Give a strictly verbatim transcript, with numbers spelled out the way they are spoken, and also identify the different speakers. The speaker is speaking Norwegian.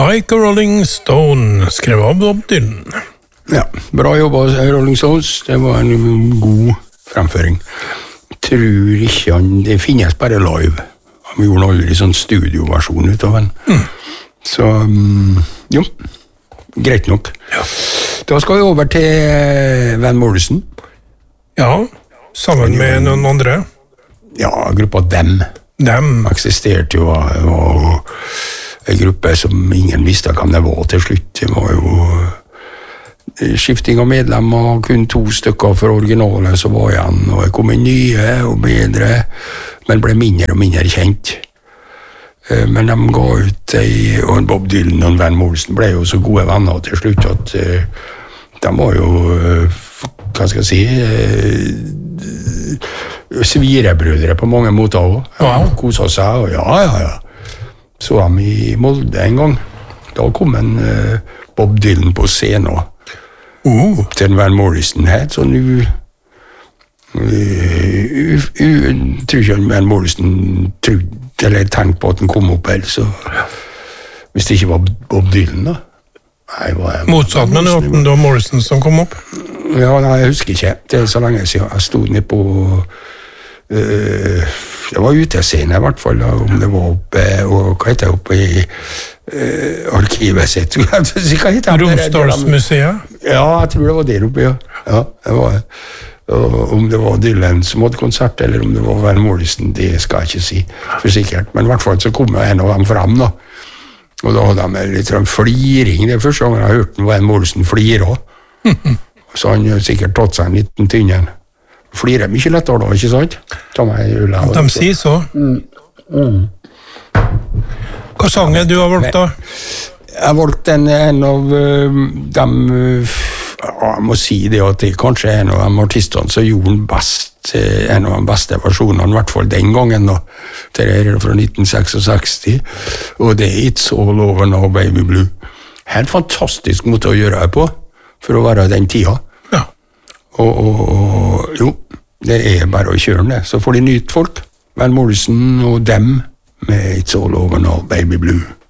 Speaker 1: Like a Rolling Stone, skrev av Bob Dylan.
Speaker 2: Ja, bra jobba Rolling Stones. Det var en god fremføring. Tror ikke han, det finnes bare live. Han gjorde aldri sånn studioversjon ut av den. Mm. Så, jo, greit nok.
Speaker 1: Ja.
Speaker 2: Da skal vi over til Van Morrison.
Speaker 1: Ja, sammen med noen andre.
Speaker 2: Ja, gruppa Dem.
Speaker 1: Dem.
Speaker 2: Eksisterte jo, og en gruppe som ingen visste hvem det var til slutt. Det var jo skifting av medlemmer, kun to stykker for originale som var igjen, og det kom inn nye og bedre, men ble mindre og mindre kjent. Men de ga ut, og Bob Dylan og Van Morrison ble jo så gode venner til slutt, at de var jo, hva skal jeg si, svirebrødre på mange måter også. Ja, koset seg, og ja, ja, ja. Så han i Molde en gang. Da kom en uh, Bob Dylan på scenen uh. til Van Morrison her, så nå uh, tror ikke Van Morrison trodde eller tenkte på at han kom opp her, så hvis det ikke var Bob Dylan da. Nei, var
Speaker 1: motsatt, men det var Morrison som kom opp?
Speaker 2: Ja, nei, jeg husker ikke. Det er så lenge siden jeg stod ned på Uh, det var utescene i hvert fall, da, om det var oppe, og hva heter det oppe i uh, arkivet sitt?
Speaker 1: Romsdalsmuseet?
Speaker 2: Ja, jeg tror det var der oppe, ja. Ja, det var, og, om det var Dylan som hadde konsert, eller om det var Van Morrison, det skal jeg ikke si for sikkert, men i hvert fall så kom en av dem frem da, og da hadde de litt sånn fliring. Det er første gang jeg har hørt Van Morrison flire også. Så han har sikkert tatt seg en liten tynn. Flirer mye lettere da, ikke sant? Ta meg ulla.
Speaker 1: De sier så. Mm. Mm. Hva sang er du har valgt da?
Speaker 2: Jeg har valgt en, en av uh, dem, uh, jeg må si det at det kanskje er en av de artistene som gjorde den best, uh, en av de beste versjonene, i hvert fall den gangen da. Det er fra nitten sekstiseks, og det er It's All Over Now, Baby Blue. En fantastisk måte å gjøre det på, for å være den tida.
Speaker 1: Ja.
Speaker 2: Og, og, og jo, det er bare å kjøre det. Så får de nytt folk. Van Morrison og Dem med It's All Over Now, Baby Blue.